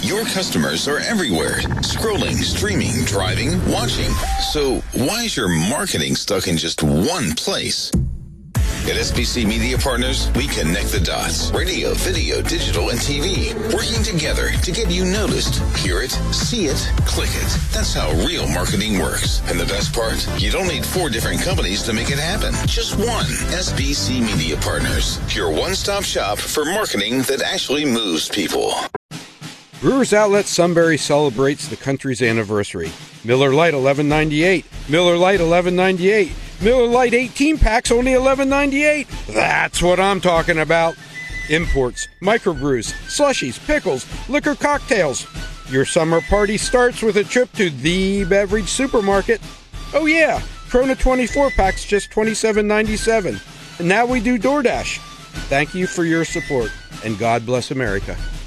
Your customers are everywhere, scrolling, streaming, driving, watching. So why is your marketing stuck in just one place? At SBC Media Partners, we connect the dots. Radio, video, digital, and TV. Working together to get you noticed. Hear it, see it, click it. That's how real marketing works. And the best part, you don't need 4 different companies to make it happen. Just one. SBC Media Partners. Your one-stop shop for marketing that actually moves people. Brewers Outlet Sunbury celebrates the country's anniversary. Miller Lite $11.98. Miller Lite $11.98. Miller Lite 18 packs only $11.98. That's what I'm talking about. Imports, microbrews, slushies, pickles, liquor cocktails. Your summer party starts with a trip to the beverage supermarket. Oh yeah, Corona 24 packs just $27.97. And now we do DoorDash. Thank you for your support, and God bless America.